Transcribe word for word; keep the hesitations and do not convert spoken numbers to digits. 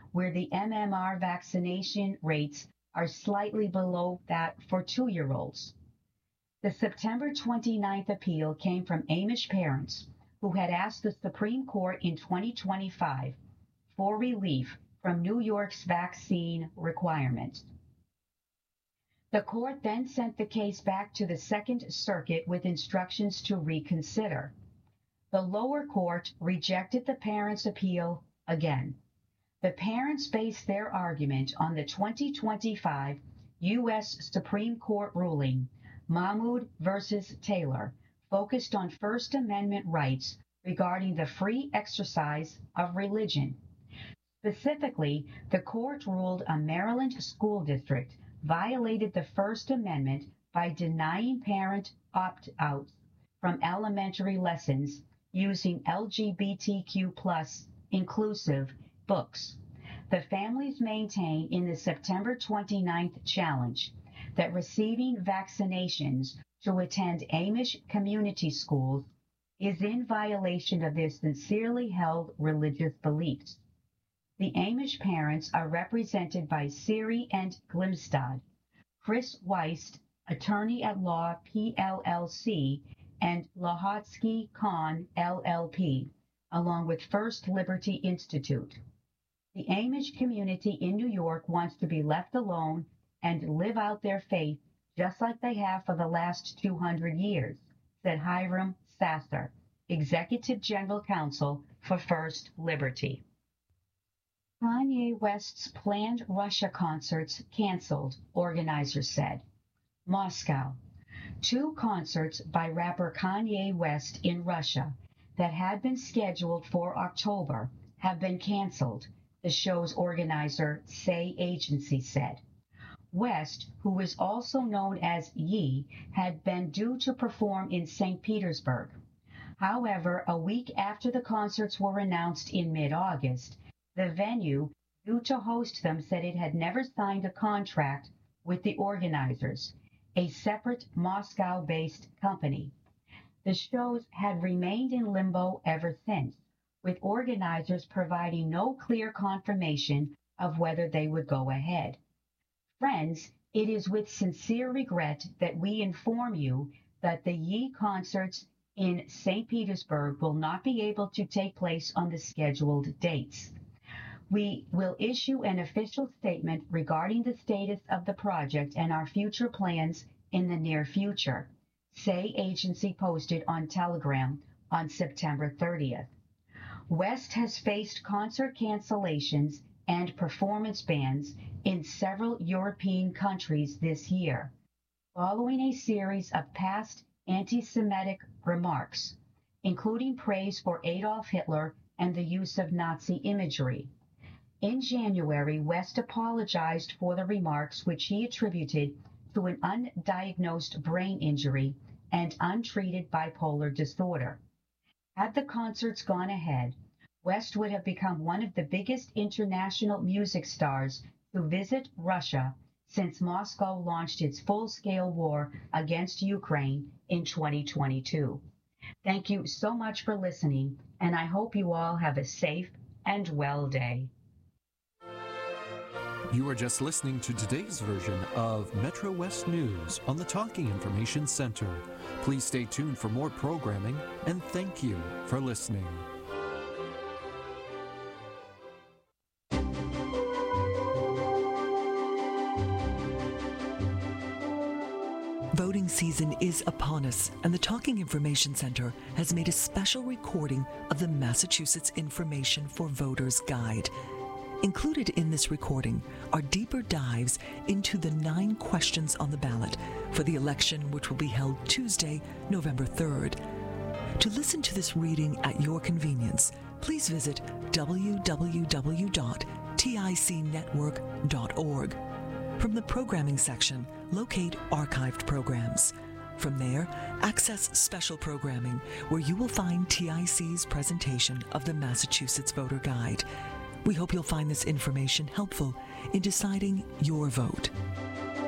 where the M M R vaccination rates are slightly below that for two-year-olds. The September twenty-ninth appeal came from Amish parents who had asked the Supreme Court in twenty twenty-five for relief from New York's vaccine requirements. The court then sent the case back to the Second Circuit with instructions to reconsider. The lower court rejected the parents' appeal again. The parents based their argument on the twenty twenty-five U S Supreme Court ruling, Mahmoud versus Taylor, focused on First Amendment rights regarding the free exercise of religion. Specifically, the court ruled a Maryland school district violated the First Amendment by denying parent opt-outs from elementary lessons using L G B T Q plus inclusive books. The families maintain in the September twenty-ninth challenge that receiving vaccinations to attend Amish community schools is in violation of their sincerely held religious beliefs. The Amish parents are represented by Siri and Glimstad, Chris Weist, attorney at law P L L C, and Lahotsky Khan L L P, along with First Liberty Institute. The Amish community in New York wants to be left alone and live out their faith just like they have for the last two hundred years, said Hiram Sasser, Executive General Counsel for First Liberty. Kanye West's planned Russia concerts canceled, organizers said. Moscow. Two concerts by rapper Kanye West in Russia that had been scheduled for October have been canceled, the show's organizer Say Agency said. West, who is also known as Ye, had been due to perform in Saint Petersburg. However, a week after the concerts were announced in mid-August, the venue, due to host them, said it had never signed a contract with the organizers, a separate Moscow-based company. The shows had remained in limbo ever since, with organizers providing no clear confirmation of whether they would go ahead. Friends, it is with sincere regret that we inform you that the Ye concerts in Saint Petersburg will not be able to take place on the scheduled dates. We will issue an official statement regarding the status of the project and our future plans in the near future, Say Agency posted on Telegram on September thirtieth. West has faced concert cancellations and performance bans in several European countries this year, following a series of past anti-Semitic remarks, including praise for Adolf Hitler and the use of Nazi imagery. In January, West apologized for the remarks, which he attributed to an undiagnosed brain injury and untreated bipolar disorder. Had the concerts gone ahead, West would have become one of the biggest international music stars to visit Russia since Moscow launched its full-scale war against Ukraine in twenty twenty-two. Thank you so much for listening, and I hope you all have a safe and well day. You are just listening to today's version of Metro West News on the Talking Information Center. Please stay tuned for more programming, and thank you for listening. Voting season is upon us, and the Talking Information Center has made a special recording of the Massachusetts Information for Voters Guide. Included in this recording are deeper dives into the nine questions on the ballot for the election, which will be held Tuesday, November third. To listen to this reading at your convenience, please visit w w w dot t i c network dot org. From the programming section, locate archived programs. From there, access special programming, where you will find T I C's presentation of the Massachusetts Voter Guide. We hope you'll find this information helpful in deciding your vote.